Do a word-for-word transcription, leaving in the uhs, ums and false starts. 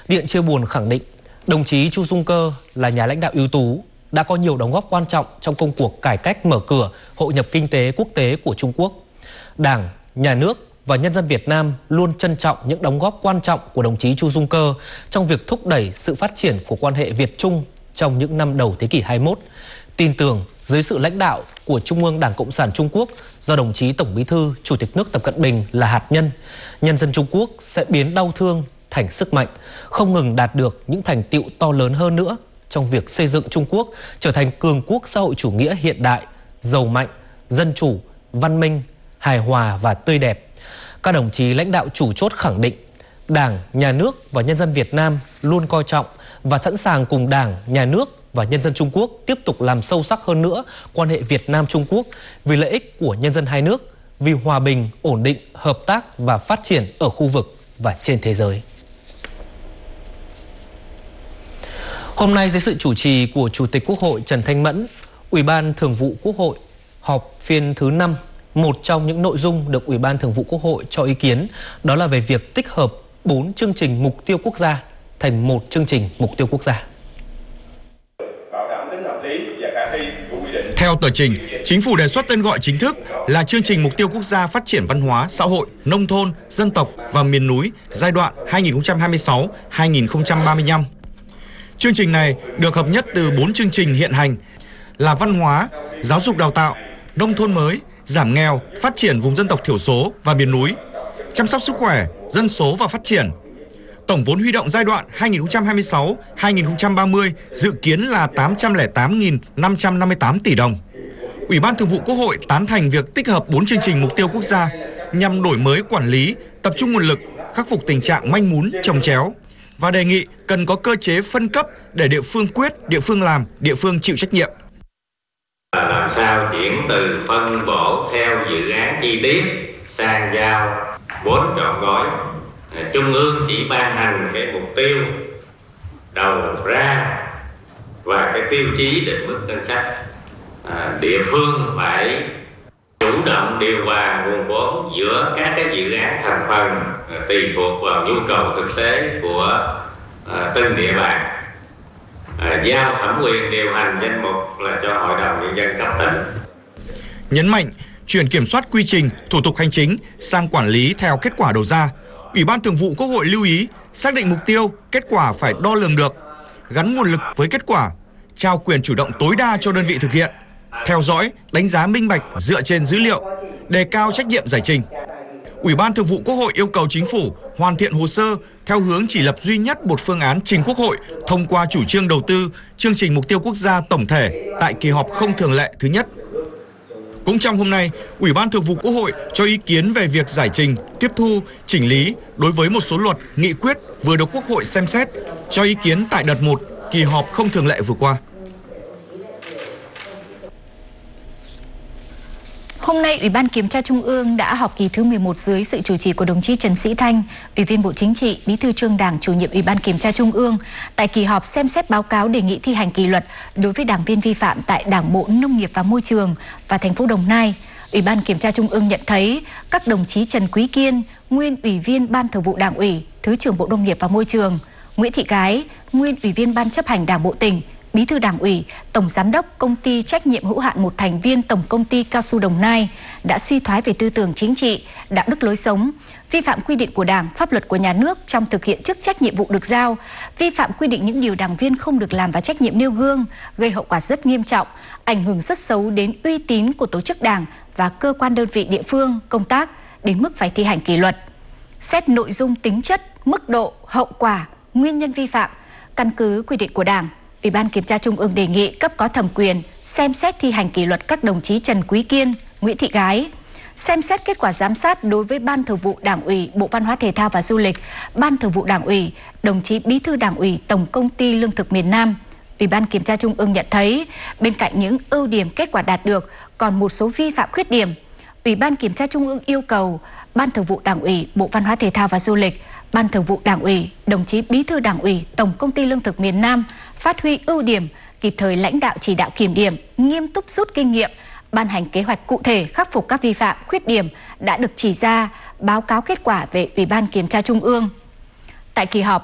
Điện chia buồn khẳng định đồng chí Chu Dung Cơ là nhà lãnh đạo ưu tú, đã có nhiều đóng góp quan trọng trong công cuộc cải cách mở cửa, hội nhập kinh tế quốc tế của Trung Quốc. Đảng, Nhà nước và nhân dân Việt Nam luôn trân trọng những đóng góp quan trọng của đồng chí Chu Dung Cơ trong việc thúc đẩy sự phát triển của quan hệ Việt-Trung trong những năm đầu thế kỷ hai mươi mốt. Tin tưởng dưới sự lãnh đạo của Trung ương Đảng Cộng sản Trung Quốc do đồng chí Tổng Bí thư Chủ tịch nước Tập Cận Bình là hạt nhân, nhân dân Trung Quốc sẽ biến đau thương thành sức mạnh, không ngừng đạt được những thành tựu to lớn hơn nữa trong việc xây dựng Trung Quốc trở thành cường quốc xã hội chủ nghĩa hiện đại, giàu mạnh, dân chủ, văn minh, hài hòa và tươi đẹp. Các đồng chí lãnh đạo chủ chốt khẳng định Đảng, Nhà nước và nhân dân Việt Nam luôn coi trọng và sẵn sàng cùng Đảng, Nhà nước và nhân dân Trung Quốc tiếp tục làm sâu sắc hơn nữa quan hệ Việt Nam-Trung Quốc vì lợi ích của nhân dân hai nước, vì hòa bình, ổn định, hợp tác và phát triển ở khu vực và trên thế giới. Hôm nay dưới sự chủ trì của Chủ tịch Quốc hội Trần Thanh Mẫn, Ủy ban Thường vụ Quốc hội họp phiên thứ năm, một trong những nội dung được Ủy ban Thường vụ Quốc hội cho ý kiến đó là về việc tích hợp bốn chương trình mục tiêu quốc gia thành một chương trình mục tiêu quốc gia. Theo tờ trình, Chính phủ đề xuất tên gọi chính thức là Chương trình Mục tiêu Quốc gia Phát triển Văn hóa, Xã hội, Nông thôn, Dân tộc và Miền núi giai đoạn hai nghìn không trăm hai mươi sáu đến hai nghìn không trăm ba mươi lăm. Chương trình này được hợp nhất từ bốn chương trình hiện hành là văn hóa, giáo dục đào tạo, nông thôn mới, giảm nghèo, phát triển vùng dân tộc thiểu số và miền núi, chăm sóc sức khỏe, dân số và phát triển. Tổng vốn huy động giai đoạn hai nghìn không trăm hai mươi sáu đến hai nghìn không trăm ba mươi dự kiến là tám trăm lẻ tám nghìn năm trăm năm mươi tám tỷ đồng. Ủy ban Thường vụ Quốc hội tán thành việc tích hợp bốn chương trình mục tiêu quốc gia nhằm đổi mới quản lý, tập trung nguồn lực, khắc phục tình trạng manh mún, chồng chéo và đề nghị cần có cơ chế phân cấp để địa phương quyết, địa phương làm, địa phương chịu trách nhiệm. Làm sao chuyển từ phân bổ theo dự án chi tiết sang giao vốn trọn gói. Trung ương chỉ ban hành cái mục tiêu đầu ra và cái tiêu chí định mức ngân sách. À, địa phương phải chủ động điều hòa nguồn vốn giữa các cái dự án thành phần à, tùy thuộc vào nhu cầu thực tế của à, từng địa bàn. À, giao thẩm quyền điều hành danh mục là cho Hội đồng Nhân dân cấp tỉnh. Nhấn mạnh chuyển kiểm soát quy trình, thủ tục hành chính sang quản lý theo kết quả đầu ra. Ủy ban Thường vụ Quốc hội lưu ý xác định mục tiêu, kết quả phải đo lường được, gắn nguồn lực với kết quả, trao quyền chủ động tối đa cho đơn vị thực hiện, theo dõi, đánh giá minh bạch dựa trên dữ liệu, đề cao trách nhiệm giải trình. Ủy ban Thường vụ Quốc hội yêu cầu Chính phủ hoàn thiện hồ sơ theo hướng chỉ lập duy nhất một phương án trình Quốc hội thông qua chủ trương đầu tư chương trình mục tiêu quốc gia tổng thể tại kỳ họp không thường lệ thứ nhất. Cũng trong hôm nay, Ủy ban Thường vụ Quốc hội cho ý kiến về việc giải trình, tiếp thu, chỉnh lý đối với một số luật, nghị quyết vừa được Quốc hội xem xét, cho ý kiến tại đợt một kỳ họp không thường lệ vừa qua. Hôm nay, Ủy ban Kiểm tra Trung ương đã họp kỳ thứ mười một dưới sự chủ trì của đồng chí Trần Sĩ Thanh, Ủy viên Bộ Chính trị, Bí thư Trung Đảng, Chủ nhiệm Ủy ban Kiểm tra Trung ương. Tại kỳ họp xem xét báo cáo đề nghị thi hành kỷ luật đối với đảng viên vi phạm tại Đảng bộ Nông nghiệp và Môi trường và thành phố Đồng Nai. Ủy ban Kiểm tra Trung ương nhận thấy các đồng chí Trần Quý Kiên, nguyên Ủy viên Ban Thường vụ Đảng ủy, Thứ trưởng Bộ Nông nghiệp và Môi trường, Nguyễn Thị Gái, nguyên Ủy viên Ban chấp hành Đảng bộ tỉnh, Bí thư Đảng ủy, Tổng giám đốc Công ty trách nhiệm hữu hạn một thành viên Tổng công ty Cao su Đồng Nai đã suy thoái về tư tưởng chính trị, đạo đức lối sống, vi phạm quy định của Đảng, pháp luật của nhà nước trong thực hiện chức trách nhiệm vụ được giao, vi phạm quy định những điều đảng viên không được làm và trách nhiệm nêu gương, gây hậu quả rất nghiêm trọng, ảnh hưởng rất xấu đến uy tín của tổ chức Đảng và cơ quan đơn vị địa phương công tác đến mức phải thi hành kỷ luật. Xét nội dung, tính chất, mức độ, hậu quả, nguyên nhân vi phạm, căn cứ quy định của Đảng, Ủy ban Kiểm tra Trung ương đề nghị cấp có thẩm quyền xem xét thi hành kỷ luật các đồng chí Trần Quý Kiên, Nguyễn Thị Gái, xem xét kết quả giám sát đối với Ban Thường vụ Đảng ủy, Bộ Văn hóa Thể thao và Du lịch, Ban Thường vụ Đảng ủy, đồng chí Bí thư Đảng ủy Tổng công ty Lương thực miền Nam. Ủy ban Kiểm tra Trung ương nhận thấy bên cạnh những ưu điểm kết quả đạt được còn một số vi phạm khuyết điểm. Ủy ban Kiểm tra Trung ương yêu cầu Ban Thường vụ Đảng ủy, Bộ Văn hóa Thể thao và Du lịch, Ban Thường vụ Đảng ủy, đồng chí Bí thư Đảng ủy, Tổng công ty Lương thực miền Nam phát huy ưu điểm, kịp thời lãnh đạo chỉ đạo kiểm điểm, nghiêm túc rút kinh nghiệm, ban hành kế hoạch cụ thể khắc phục các vi phạm, khuyết điểm đã được chỉ ra, báo cáo kết quả về Ủy ban Kiểm tra Trung ương. Tại kỳ họp,